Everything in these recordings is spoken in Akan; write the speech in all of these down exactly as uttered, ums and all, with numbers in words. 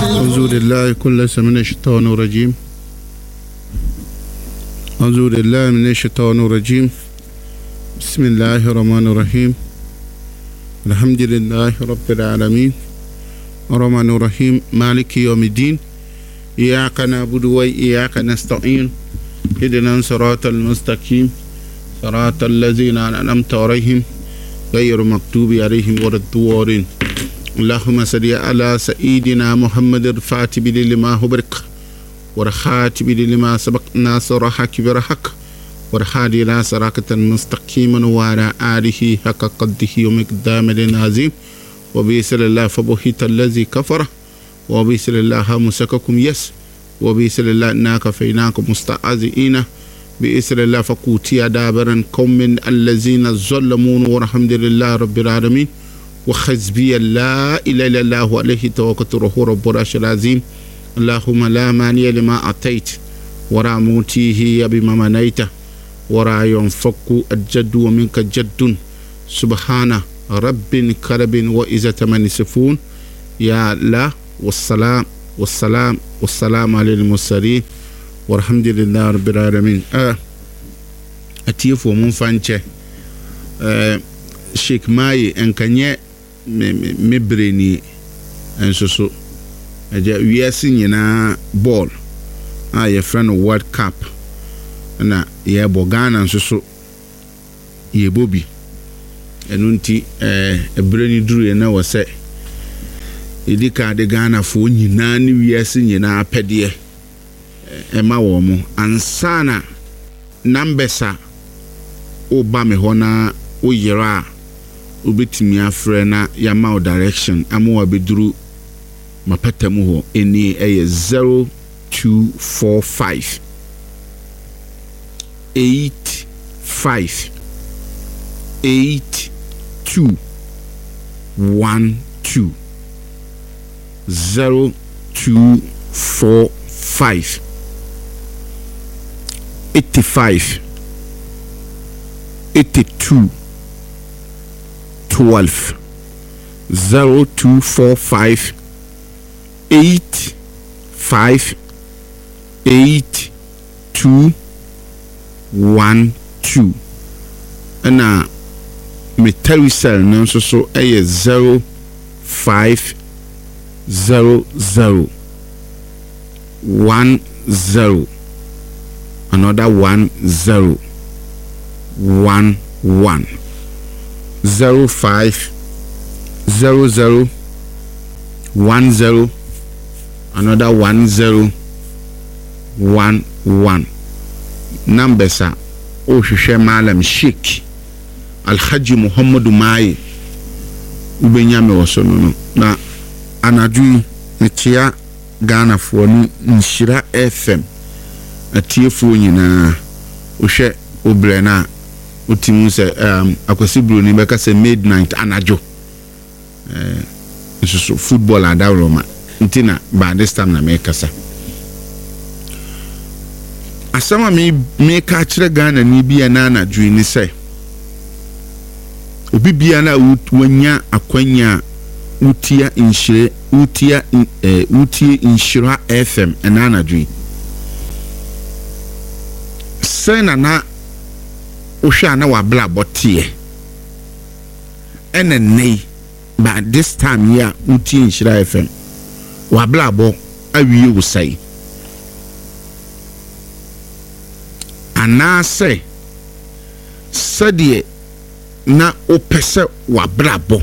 أعوذ بالله كل من الشيطان الرجيم أعوذ بالله من الشيطان الرجيم بسم الله الرحمن الرحيم الحمد لله رب العالمين الرحمن الرحيم مالك يوم الدين إياك نعبد وإياك نستعين اهدنا الصراط المستقيم صراط الذين أنعمت عليهم غير المغضوب عليهم ولا الضالين اللهم صل على سيدنا محمد الفاتح لما هبرك والخاتم لما سبق ناصر حق برحق والهادي إلى صراط مستقيم وعلى آله حق قدره ومقدام العظيم وبسم الله فبهت الذي كفر وبسم الله مسككم يس وبسم الله إنا كفيناكم مستعذئين بإسر الله فقوتي دابرا قوم من الذين ظلمون والحمد لله رب العالمين وحسبي لا إله إلا الله عليه توكلت وهو رب العرش العظيم اللهم لا مانع لما أعطيت ولا موتيه بما منعت ولا ينفك الجد ومنك جد سبحان رب كرب وإذا من يصفون يا الله والسلام والسلام والسلام على المرسلين والحمد لله رب العالمين. آه أتيف ومن فانشة آه شيخ ماي أنكنيه مبرني أنسوسو أجا وياسين ينا بول آه يفرن وورد كاب أنا يابو غانا أنسوسو يبوبي أنونتي آه برني درو ينا وسي إدي كاد غانا فو نيناني وياسين ينا أبديه Emma womu ansana nambesa oba me hona oyira obetimi afre na yama direction amu abeduru mapatamu ho eni eye zero two four five eight five eight two one two zero two four five eighty-five eighty-two twelve zero two four five eight five eight two one two and uh me telecell no so so eh zero five zero zero one zero another one zero one one zero five zero zero one zero another one zero one one numbers are o hwehwe malam Sheikh Alhaji Muhammadu Mai ubenyame wosono no na anadu etia Ghana for ni Nshira F M atiefo nyina ohwe obrena otimu se um akwasibro ni beka se midnight anajo eh so football adawroma ntina by this time na mekasa asama me meka kire Ghana ni bia na anajo ni se obi bia na wanya akwanya utia inshire utia eh utie Nshira F M na anajo sena na ohwa na wabla botie ene nei by this time ya uti Nshira F M wabla bo awie usai anase sadie na opese wabla bo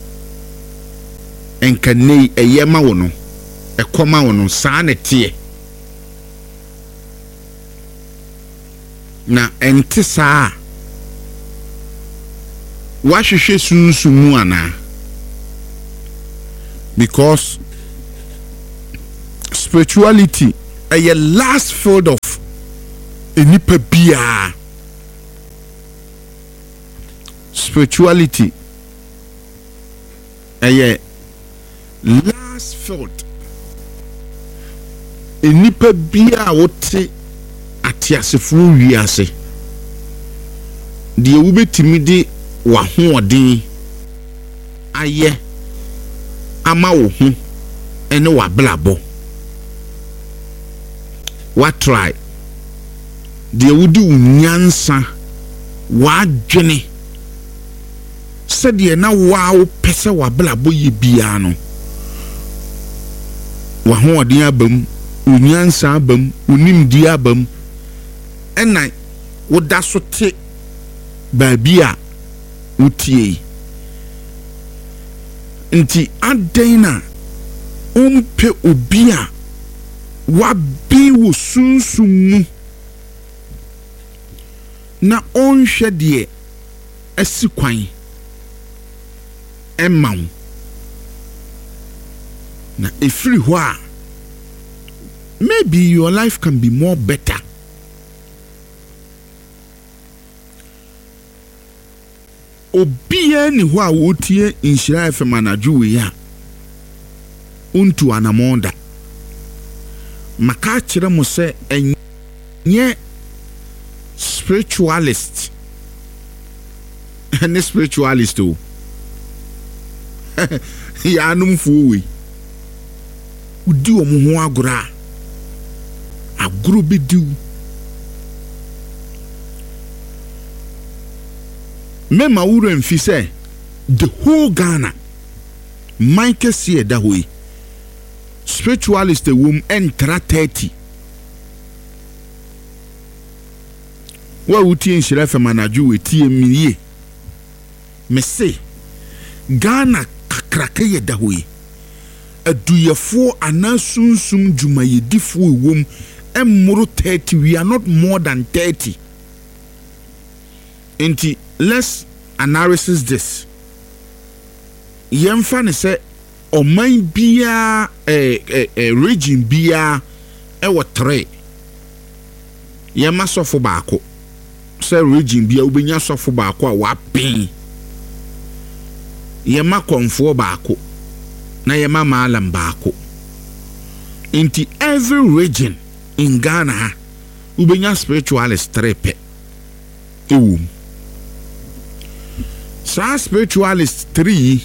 enka nei eyema wono ekoma wono saa ne tie na enti saa wahwehwe sunsumu ana because spirituality a last field of enipa bia spirituality a last field enipa bia wote atiasefo wiase de wubetimi de wa hoodin aye ama wo hu ene wa blabo wa try de wudi unyansa wa dwene se de na wa wo pese wa blabo ye bia no wa ho odin abam unyansa abam unimdi abam ena wo da so te ba bia utie nti adena umpe obia wa bi wo sunsumu na onhwe de asikwan emaw na efiri ho a maybe your life can be more better. Obia ni ho a wotie Nhyira F M anadwo we ya untu anamonda maka kire mo se enye spiritualist any spiritualist o ya anum fuwe udi omo ho agora agoro bediu mema wuro mfi se the whole Ghana Mike see da hoyi spiritualist wom entra thirty wa wuti Nhyira F M anadwo we tie miye me se Ghana kakraka ye da hoyi aduyefo anasunsum dwumayedifo wom emmoro thirty. We are not more than thirty. Enti let's analysis this. Yemfa ne se oman bia eh, eh, eh, region bia e wo three. Yema sofo baako. Se region bia ubenya sofo baako a wa pin. Yema konfo baako. Na yema maalam baako. Inti every region in Ghana ubenya spiritualist three pe. Ewum. Sa spiritualist three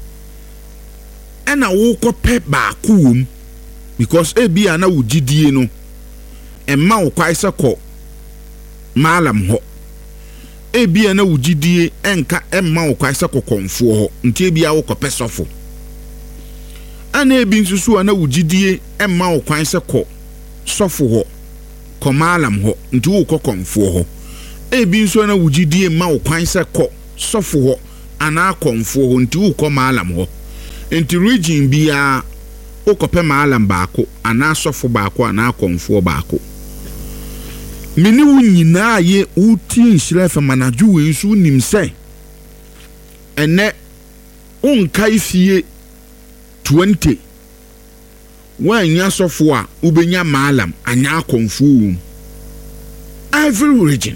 ena wo kope baako wom because e bia na wo gidie no emma wo kwai se ko maalam ho e bia na wo gidie enka emma wo kwai se ko konfo ho ntie bia wo kope sofo ana e bi nsusu na wo gidie emma wo kwai se ko sofo ho ko maalam ho ntie wo ko konfo ho e bi nsusu na wo gidie emma wo kwai se ko sofo ho ana konfo ho nti wo ko maalam ho enti region bia wo kope maalam baako ana sofo baako ana konfo baako meni wo nyina ye uti Nhyira F M anadwo we nso nim se ene onkai fie twenty wanya sofo a ubenya maalam anya konfo wo every region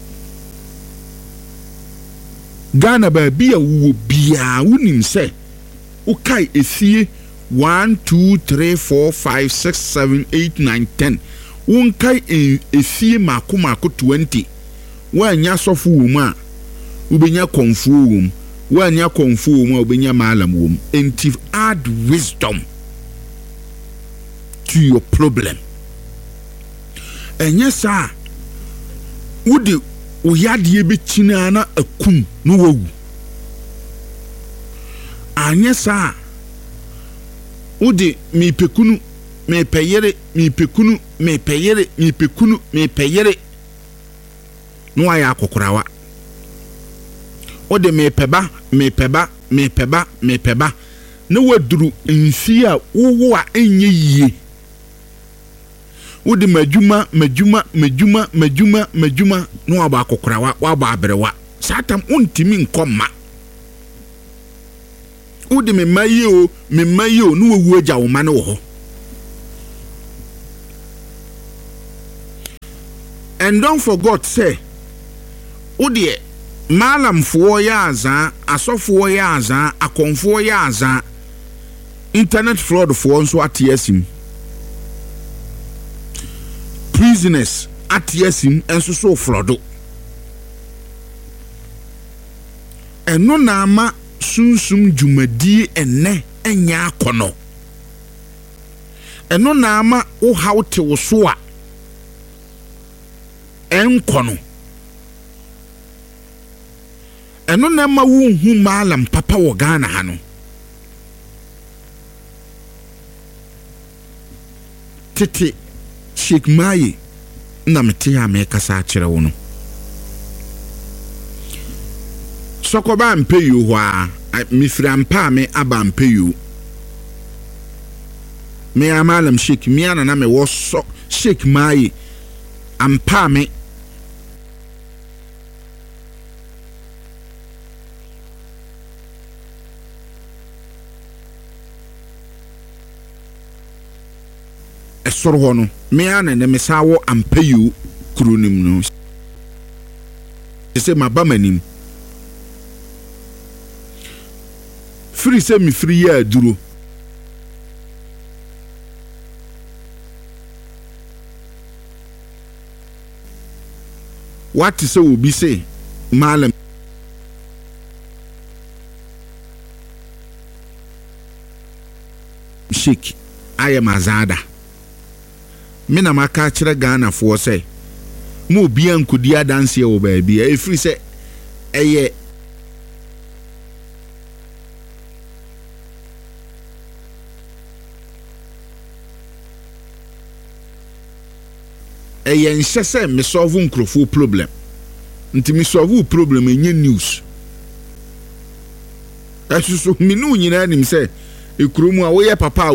Ghana ba bia wo bia wonim se ukai efie one two three four five six seven eight nine ten unkai efie mako mako twenty wanya sofo wo mu a ubenya konfo wo mu wanya konfo wo mu a ubenya maalam wo mu enti add wisdom to your problem enye sa wode uyade be china na akum no wawu anya sa wode mi pekunu me peyere mi pekunu me peyere mi pekunu me peyere no aya akokorawa wode me peba me peba me peba me peba na waduru nfi a wowo a enye yie wode majuma majuma majuma majuma majuma no aba akokorawa wa ba abrewa satam untimi nkoma wode me maye o me maye o no wawu agya wo mane wo ho. And don't forget say wode maalam fo ya azan asofo ya azan akonfo ya azan internet fraud fo nso atiesim prisoners atiesim enso so fraudo eno na ama sunsum dwumadi enne enya akono ɛno na ama wo haw te wo so a ɛnkɔ no ɛno na ma wo hu malam papa wɔ Ghana ha no tete Sheikh Maye na mete ya me kasa kyerɛ wo no sokoba mpeyo hɔ a mifira mpa me aba mpeyo me amalam Sheikh mi ana na me wo so Sheikh Maye ampa me esoro hɔ no me ana ne me sa wo ampeyo kuronim no se mabamanim free se mi free ya duro what say obi say malam Sheikh ayam azada me na maka kyerɛ Ghana fo sɛ mo obi ankodi adanse wo baabi e free sɛ ɛyɛ ɛyɛ nhyɛ sɛ me solve nkrofo problem nti me solve problem enye news ɛsoso me no nyina nim sɛ ekromu a woyɛ papa a